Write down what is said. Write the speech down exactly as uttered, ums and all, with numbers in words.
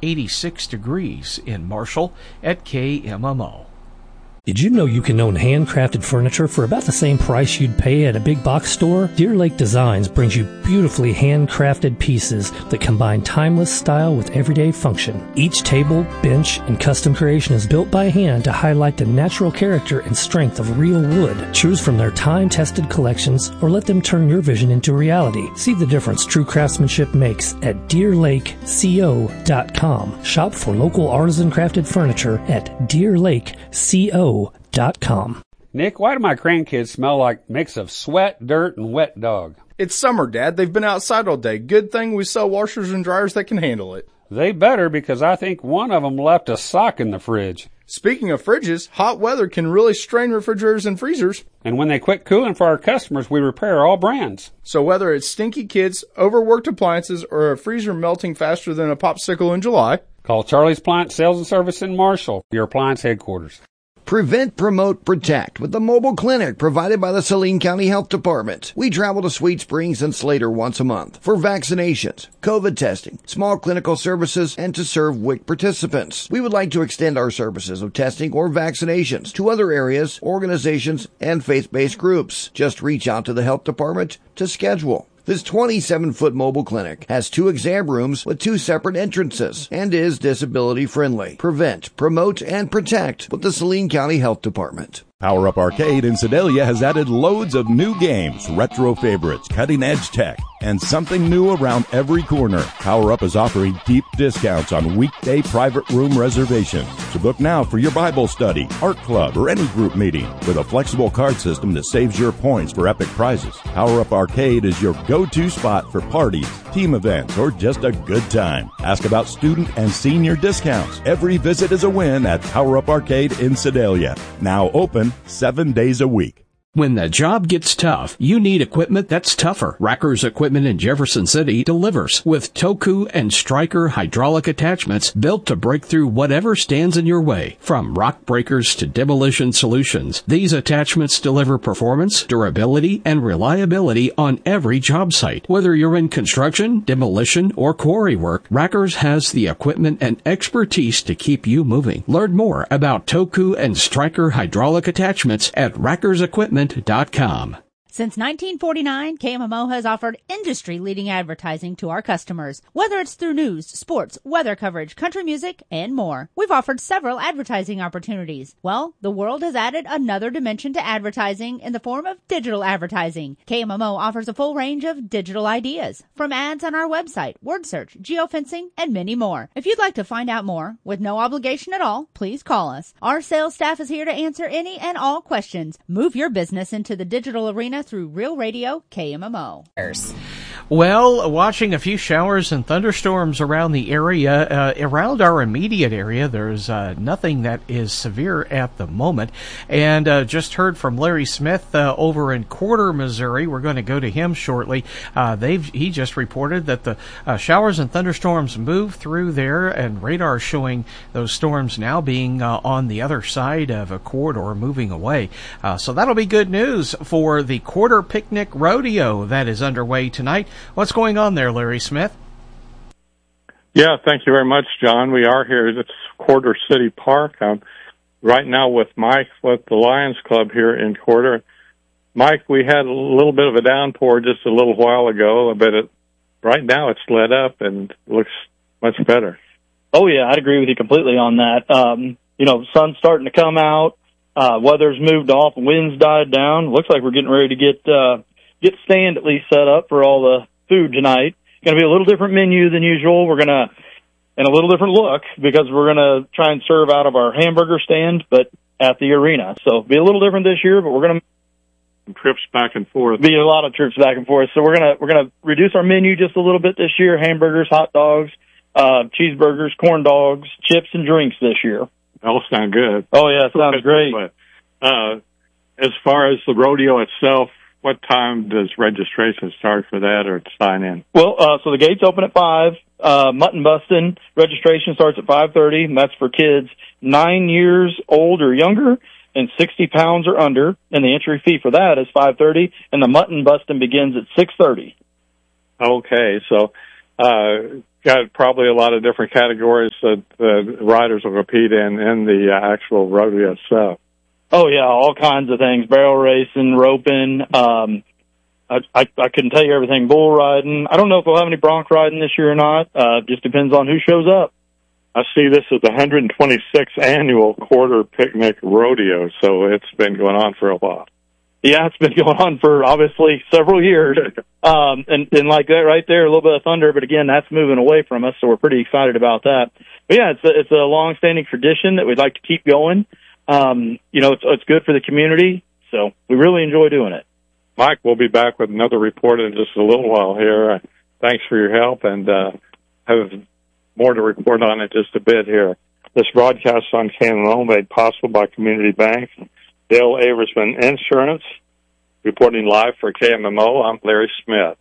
eighty-six degrees in Marshall at K M M O. Did you know you can own handcrafted furniture for about the same price you'd pay at a big box store? Deer Lake Designs brings you beautifully handcrafted pieces that combine timeless style with everyday function. Each table, bench, and custom creation is built by hand to highlight the natural character and strength of real wood. Choose from their time-tested collections or let them turn your vision into reality. See the difference true craftsmanship makes at deer lake co dot com. Shop for local artisan crafted furniture at deer lake co dot com. Nick, why do my grandkids smell like a mix of sweat, dirt, and wet dog? It's summer, Dad. They've been outside all day. Good thing we sell washers and dryers that can handle it. They better, because I think one of them left a sock in the fridge. Speaking of fridges, hot weather can really strain refrigerators and freezers. And when they quit cooling for our customers, we repair all brands. So whether it's stinky kids, overworked appliances, or a freezer melting faster than a popsicle in July, call Charlie's Appliance Sales and Service in Marshall, your appliance headquarters. Prevent, Promote, Protect with the mobile clinic provided by the Saline County Health Department. We travel to Sweet Springs and Slater once a month for vaccinations, COVID testing, small clinical services, and to serve W I C participants. We would like to extend our services of testing or vaccinations to other areas, organizations, and faith-based groups. Just reach out to the health department to schedule. This twenty-seven foot mobile clinic has two exam rooms with two separate entrances and is disability friendly. Prevent, promote, and protect with the Saline County Health Department. Power Up Arcade in Sedalia has added loads of new games, retro favorites, cutting-edge tech, and something new around every corner. Power Up is offering deep discounts on weekday private room reservations. So book now for your Bible study, art club, or any group meeting with a flexible card system that saves your points for epic prizes. Power Up Arcade is your go-to spot for parties, team events, or just a good time. Ask about student and senior discounts. Every visit is a win at Power Up Arcade in Sedalia. Now open seven days a week. When the job gets tough, you need equipment that's tougher. Racker's Equipment in Jefferson City delivers with Toku and Striker hydraulic attachments built to break through whatever stands in your way. From rock breakers to demolition solutions, these attachments deliver performance, durability, and reliability on every job site. Whether you're in construction, demolition, or quarry work, Racker's has the equipment and expertise to keep you moving. Learn more about Toku and Striker hydraulic attachments at Racker's Equipment dot com. Since nineteen forty-nine, K M M O has offered industry-leading advertising to our customers. Whether it's through news, sports, weather coverage, country music, and more. We've offered several advertising opportunities. Well, the world has added another dimension to advertising in the form of digital advertising. K M M O offers a full range of digital ideas, from ads on our website, word search, geofencing, and many more. If you'd like to find out more, with no obligation at all, please call us. Our sales staff is here to answer any and all questions. Move your business into the digital arena through Real Radio K M M O. Well, watching a few showers and thunderstorms around the area, uh, around our immediate area, there's uh, nothing that is severe at the moment. And uh, just heard from Larry Smith uh, over in Corder, Missouri. We're going to go to him shortly. Uh, they've he just reported that the uh, showers and thunderstorms move through there, and radar showing those storms now being uh, on the other side of a corridor, moving away. Uh, so that'll be good news for the Corder Picnic Rodeo that is underway tonight. What's going on there, Larry Smith? Yeah, thank you very much, John. We are here at Corder City Park. I'm right now with Mike with the Lions Club here in Corder. Mike, we had a little bit of a downpour just a little while ago, but it, right now it's let up and looks much better. Oh, yeah, I'd agree with you completely on that. Um, you know, sun's starting to come out. Uh, weather's moved off, winds died down. Looks like we're getting ready to get, uh, get stand at least set up for all the food tonight. Going to be a little different menu than usual. We're going to, and a little different look because we're going to try and serve out of our hamburger stand, but at the arena. So be a little different this year, but we're going to trips back and forth. Be a lot of trips back and forth. So we're going to, we're going to reduce our menu just a little bit this year. Hamburgers, hot dogs, uh, cheeseburgers, corn dogs, chips, and drinks this year. All sound good. Oh, yeah, sounds great. But, uh, as far as the rodeo itself, what time does registration start for that or sign in? Well, uh, so the gates open at five. Uh, mutton busting registration starts at five thirty, and that's for kids nine years old or younger and sixty pounds or under. And the entry fee for that is five thirty, and the mutton busting begins at six thirty. Okay, so, uh, got probably a lot of different categories that the riders will compete in in the uh, actual rodeo itself. Oh yeah, all kinds of things: barrel racing, roping. Um, I, I I couldn't tell you everything. Bull riding. I don't know if we'll have any bronc riding this year or not. Uh, just depends on who shows up. I see this is the one hundred twenty-sixth annual Quarter Picnic Rodeo, so it's been going on for a while. Yeah, it's been going on for obviously several years. Um, and, and like that right there, a little bit of thunder, but again, that's moving away from us, so we're pretty excited about that. But yeah, it's a, it's a long-standing tradition that we'd like to keep going. Um, you know, it's, it's good for the community, so we really enjoy doing it. Mike, we'll be back with another report in just a little while here. Uh, thanks for your help, and uh, have more to report on in just a bit here. This broadcast on K M M O made possible by Community Bank, Dale Aversman Insurance. Reporting live for K M M O, I'm Larry Smith.